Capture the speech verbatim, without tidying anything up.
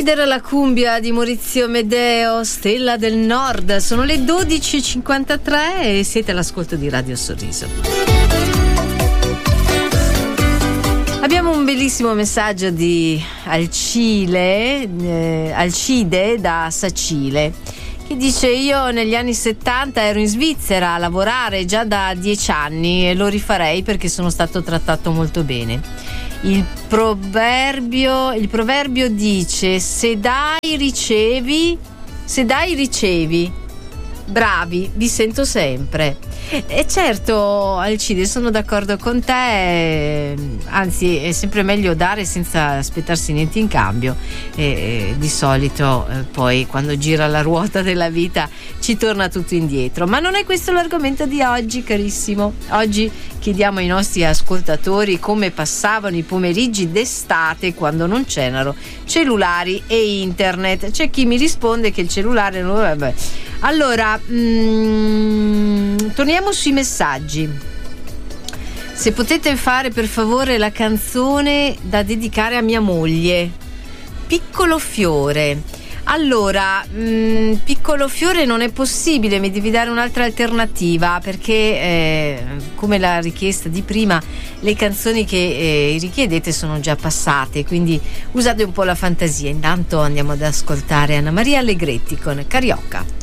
Uccidere la cumbia di Maurizio Medeo, Stella del Nord. Sono le dodici e cinquantatré e siete all'ascolto di Radio Sorriso. Abbiamo un bellissimo messaggio di Alcile, eh, Alcide da Sacile, che dice: io negli anni settanta ero in Svizzera a lavorare già da dieci anni e lo rifarei perché sono stato trattato molto bene. Il proverbio, il proverbio dice: se dai ricevi, se dai ricevi. Bravi, vi sento sempre. E certo, Alcide, sono d'accordo con te, anzi è sempre meglio dare senza aspettarsi niente in cambio, e, e di solito eh, poi quando gira la ruota della vita ci torna tutto indietro. Ma non è questo l'argomento di oggi, carissimo. Oggi chiediamo ai nostri ascoltatori come passavano i pomeriggi d'estate quando non c'erano cellulari e internet. C'è chi mi risponde che il cellulare non... Vabbè. Allora, mm, torniamo sui messaggi. Se potete fare per favore la canzone da dedicare a mia moglie, Piccolo Fiore. Allora, mh, Piccolo Fiore non è possibile, mi devi dare un'altra alternativa, perché eh, come la richiesta di prima, le canzoni che eh, richiedete sono già passate, quindi usate un po' la fantasia. Intanto andiamo ad ascoltare Anna Maria Allegretti con Carioca.